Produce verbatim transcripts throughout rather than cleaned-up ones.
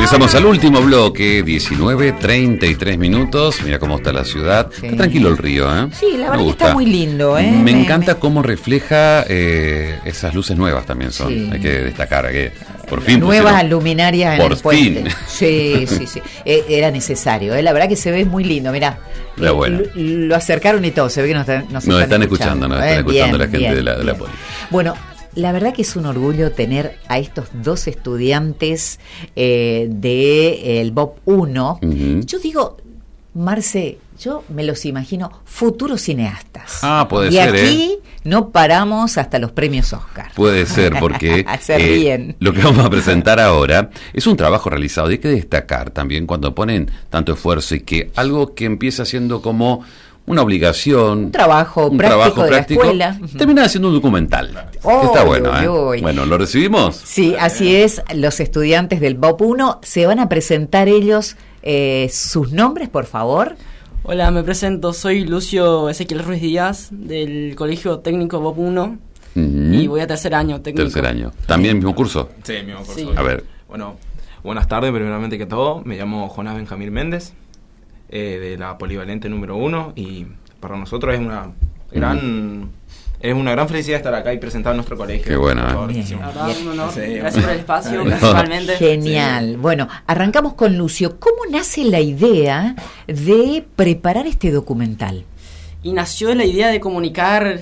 Ingresamos al último bloque, diecinueve treinta y tres minutos. Mira cómo está la ciudad. Sí. Está tranquilo el río, ¿eh? Sí, la verdad que está muy lindo, ¿eh? Me, me encanta me... cómo refleja eh, esas luces nuevas también son. Sí. Hay que destacar que por fin nuevas pusieron... luminarias en por el puente. Fin. Sí, sí, sí. Eh, era necesario, ¿eh? La verdad que se ve muy lindo, mirá. Eh, bueno. lo, lo acercaron y todo, se ve que nos, nos, nos están, están escuchando, escuchando nos están eh, escuchando bien, la gente bien, de la, de la bien. poli. Bueno, la verdad que es un orgullo tener a estos dos estudiantes eh, de el B O P uno. Uh-huh. Yo digo, Marce, yo me los imagino futuros cineastas. Ah, puede y ser, Y aquí ¿eh? no paramos hasta los premios Oscar. Puede ser, porque Se ríen. Eh, lo que vamos a presentar ahora es un trabajo realizado. Y hay que destacar también cuando ponen tanto esfuerzo y que algo que empieza siendo como una obligación, un trabajo un práctico trabajo de práctico, la escuela, termina siendo un documental. Oh, que está bueno, uy, ¿eh? uy. Bueno, ¿lo recibimos? Sí, así es. Los estudiantes del B O P uno se van a presentar ellos eh, sus nombres, por favor. Hola, me presento. Soy Lucio Ezequiel Ruiz Díaz del Colegio Técnico B O P uno uh-huh. y voy a tercer año técnico. Tercer año. ¿También mismo curso? Sí, mismo curso. Sí. A ver. Bueno, buenas tardes, primeramente que todo. Me llamo Jonás Benjamín Méndez. Eh, de la polivalente número uno, y para nosotros es una gran mm. es una gran felicidad estar acá y presentar nuestro colegio. Qué bueno, ¿eh? Bien. Bien. No, sí, gracias por el espacio, principalmente. Genial. Sí. Bueno, arrancamos con Lucio. ¿Cómo nace la idea de preparar este documental? Y nació la idea de comunicar,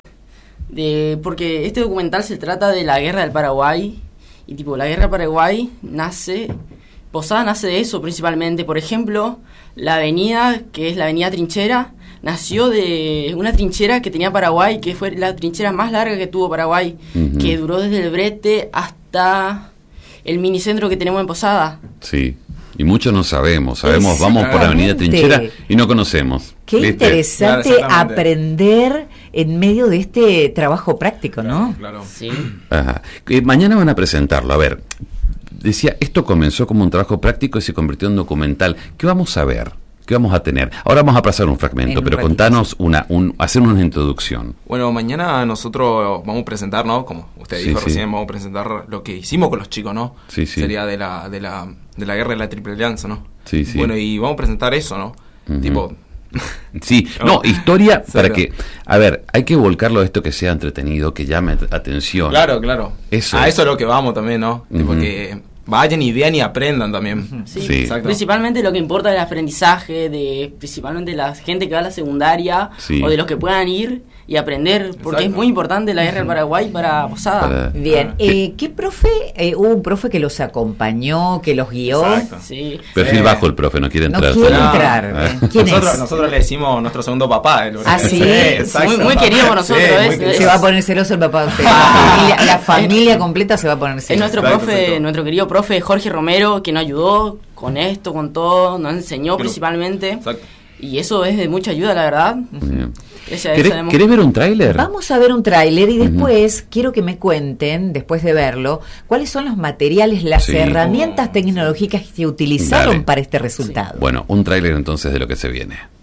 de porque este documental se trata de la guerra del Paraguay, y tipo, la guerra del Paraguay nace, Posada nace de eso principalmente. Por ejemplo, la avenida, que es la avenida Trinchera, nació de una trinchera que tenía Paraguay, que fue la trinchera más larga que tuvo Paraguay, uh-huh. que duró desde el Brete hasta el minicentro que tenemos en Posada. Sí, y muchos no sabemos, sabemos, vamos por la avenida Trinchera y no conocemos. Qué ¿viste? Interesante claro, aprender en medio de este trabajo práctico, ¿no? Claro, claro. Sí. Ajá. Eh, mañana van a presentarlo, a ver. Decía, esto comenzó como un trabajo práctico y se convirtió en documental. ¿Qué vamos a ver? ¿Qué vamos a tener? Ahora vamos a pasar un fragmento, un pero ratito. Contanos una, un, hacer una introducción. Bueno, mañana nosotros vamos a presentar, ¿no? Como usted dijo sí, recién, sí. vamos a presentar lo que hicimos con los chicos, ¿no? Sí, sí. Sería de la, de la, de la guerra de la Triple Alianza, ¿no? Sí, sí. Bueno, y vamos a presentar eso, ¿no? Uh-huh. Tipo... Sí, no, historia para que, a ver, hay que volcarlo a esto que sea entretenido, que llame atención. Claro, claro. Eso a es. eso es lo que vamos también, ¿no? Uh-huh. Porque vayan y vean y aprendan también. Sí, sí. Principalmente lo que importa es el aprendizaje de principalmente la gente que va a la secundaria sí. o de los que puedan ir y aprender, porque Exacto. es muy importante la guerra del Paraguay para Posada. Para, Bien, eh, ¿qué profe? Eh, ¿Hubo un profe que los acompañó, que los guió? Exacto. Sí. Perfil eh, bajo el profe, no quiere entrar. No quiere entrar. ¿Eh? ¿Quién nosotros, es? Nosotros le decimos nuestro segundo papá. El ¿Ah, sí? sí muy, muy querido por nosotros. Sí, es, muy se va a poner celoso el papá. La familia, la familia completa se va a poner celosa. Es nuestro Exacto, profe, exacto. nuestro querido profe Jorge Romero, que nos ayudó con esto, con todo, nos enseñó Pero, principalmente. Exacto. Y eso es de mucha ayuda, la verdad. Bien. Esa, ¿Querés, esa ¿Querés ver un tráiler? Vamos a ver un tráiler y después uh-huh. quiero que me cuenten, después de verlo, cuáles son los materiales, las sí. herramientas tecnológicas que utilizaron Dale. para este resultado. Sí. Bueno, un tráiler entonces de lo que se viene.